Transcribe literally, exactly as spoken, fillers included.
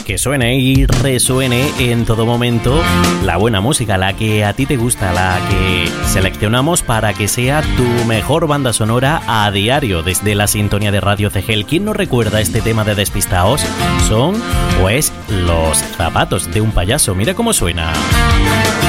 que suene y resuene en todo momento la buena música, la que a ti te gusta, la que seleccionamos para que sea tu mejor banda sonora a diario desde la sintonía de Radio C G L. ¿Quién no recuerda este tema de Despistaos? Son, pues, Los zapatos de un payaso. Mira cómo suena.